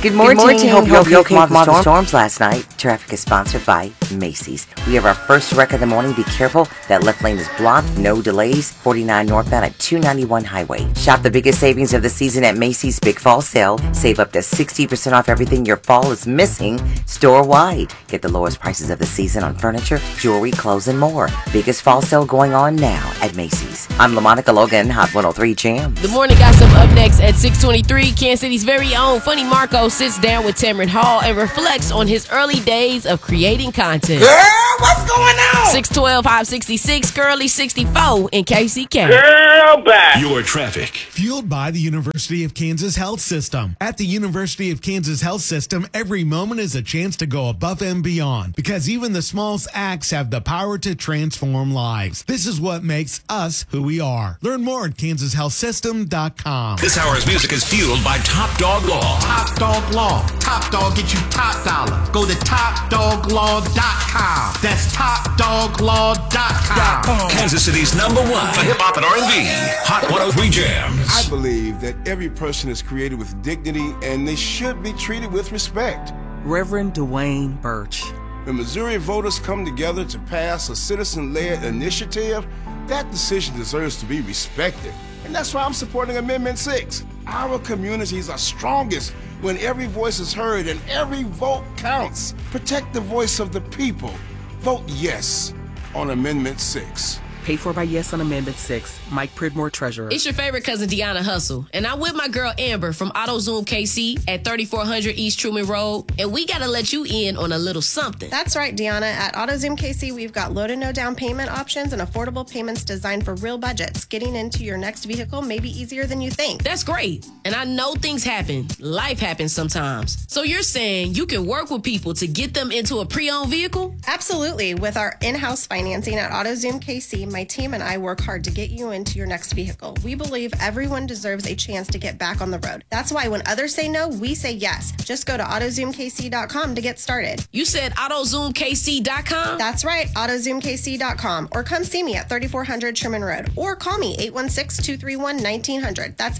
Good morning. Hope you okay from all the storms last night. Traffic is sponsored by Macy's. We have our first wreck of the morning. Be careful. That left lane is blocked. No delays. 49 northbound at 291 highway. Shop the biggest savings of the season at Macy's Big Fall Sale. Save up to 60% off everything your fall is missing store-wide. Get the lowest prices of the season on furniture, jewelry, clothes, and more. Biggest fall sale going on now at Macy's. I'm LaMonica Logan, Hot 103 Jam. The morning gossip up next at 6:23. Kansas City's very own Funny Marco sits down with Tamron Hall and reflects on his early days of creating content. Girl, what's going on? 612, 566, Curly 64 in KCK. Girl, back. Your traffic. Fueled by the University of Kansas Health System. At the University of Kansas Health System, every moment is a chance to go above and beyond because even the smallest acts have the power to transform lives. This is what makes us who we are. Learn more at kansashealthsystem.com. This hour's music is fueled by Top Dog Law. Top Dog Law. Top Dog get you top dollar. Go to topdoglaw.com. That's topdoglaw.com. Kansas City's #1 for hip-hop and R&B. Hot 103 Jams. I believe that every person is created with dignity and they should be treated with respect. Reverend Dwayne Birch. When Missouri voters come together to pass a citizen-led initiative, that decision deserves to be respected. And that's why I'm supporting Amendment 6. Our communities are strongest when every voice is heard and every vote counts. Protect the voice of the people. Vote yes on Amendment 6. Paid for by Yes on Amendment 6. Mike Pridmore, Treasurer. It's your favorite cousin, Deanna Hustle, and I'm with my girl Amber from AutoZoom KC at 3400 East Truman Road, and we got to let you in on a little something. That's right, Deanna. At AutoZoom KC, we've got low to no down payment options and affordable payments designed for real budgets. Getting into your next vehicle may be easier than you think. That's great, and I know things happen. Life happens sometimes. So you're saying you can work with people to get them into a pre-owned vehicle? Absolutely. With our in-house financing at AutoZoom KC, my team and I work hard to get you into your next vehicle. We believe everyone deserves a chance to get back on the road. That's why when others say no, we say yes. Just go to AutoZoomKC.com to get started. You said AutoZoomKC.com? That's right, AutoZoomKC.com. Or come see me at 3400 Sherman Road. Or call me, 816-231-1900. That's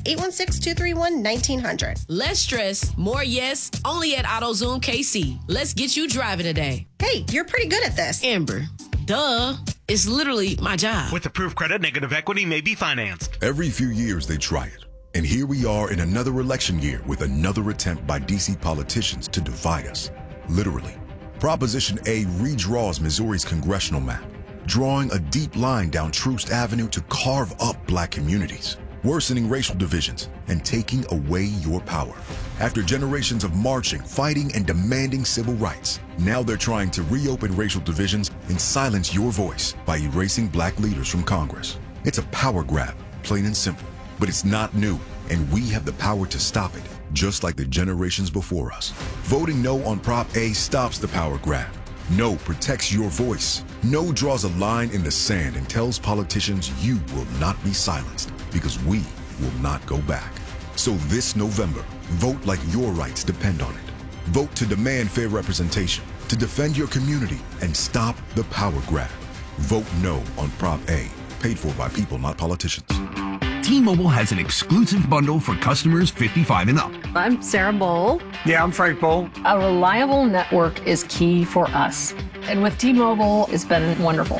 816-231-1900. Less stress, more yes, only at AutoZoom KC. Let's get you driving today. Hey, you're pretty good at this. Amber, duh. It's literally my job. With approved credit, negative equity may be financed. Every few years they try it. And here we are in another election year with another attempt by D.C. politicians to divide us. Literally. Proposition A redraws Missouri's congressional map, drawing a deep line down Troost Avenue to carve up black communities, worsening racial divisions, and taking away your power. After generations of marching, fighting, and demanding civil rights, now they're trying to reopen racial divisions and silence your voice by erasing black leaders from Congress. It's a power grab, plain and simple. But it's not new, and we have the power to stop it, just like the generations before us. Voting no on Prop A stops the power grab. No protects your voice. No draws a line in the sand and tells politicians you will not be silenced, because we will not go back. So this November, vote like your rights depend on it. Vote to demand fair representation, to defend your community, and stop the power grab. Vote no on Prop A, paid for by people, not politicians. T-Mobile has an exclusive bundle for customers 55 and up. I'm Sarah Bowl. Yeah, I'm Frank Bowl. A reliable network is key for us. And with T-Mobile, it's been wonderful.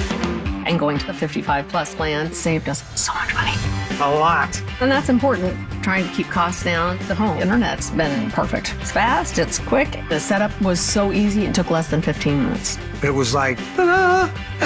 And going to the 55 plus plan saved us so much money. A lot. And that's important. Trying to keep costs down. The home internet's been perfect. It's fast, it's quick. The setup was so easy, it took less than 15 minutes. It was like, ta-da!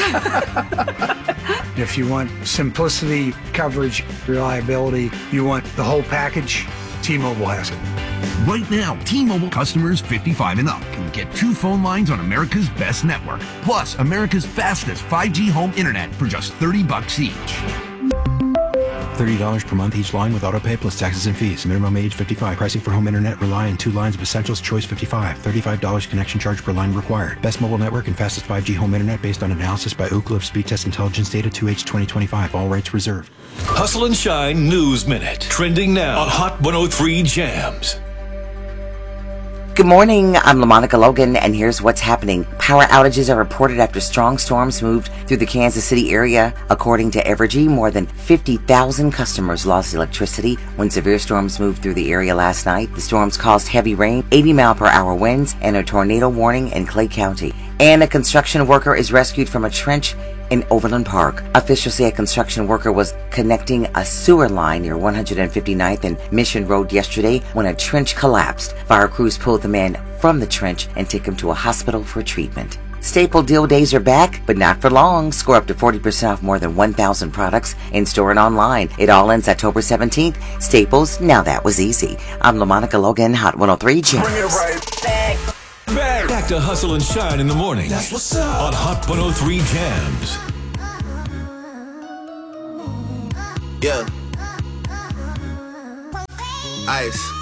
If you want simplicity, coverage, reliability, you want the whole package, T-Mobile has it. Right now, T-Mobile customers 55 and up can get 2 phone lines on America's best network, plus America's fastest 5G home internet for just $30 each. $30 per month each line with autopay plus taxes and fees. Minimum age 55. Pricing for home internet rely on 2 lines of Essentials Choice 55. $35 connection charge per line required. Best mobile network and fastest 5G home internet based on analysis by Ookla of Speed Test Intelligence data 2H 2025. All rights reserved. Hustle and Shine News Minute. Trending now on Hot 103 Jams. Good morning, I'm LaMonica Logan, and here's what's happening. Power outages are reported after strong storms moved through the Kansas City area. According to Evergy, more than 50,000 customers lost electricity when severe storms moved through the area last night. The storms caused heavy rain, 80-mile-per-hour winds, and a tornado warning in Clay County. And a construction worker is rescued from a trench in Overland Park. Officials say a construction worker was connecting a sewer line near 159th and Mission Road yesterday when a trench collapsed. Fire crews pulled the man from the trench and took him to a hospital for treatment. Staple deal days are back, but not for long. Score up to 40% off more than 1,000 products in-store and online. It all ends October 17th. Staples, now that was easy. I'm LaMonica Logan, Hot 103 Jams. Bring it right back. Back to Hustle and Shine in the morning. That's what's up. On Hot 103 Jams. Yeah. Ice.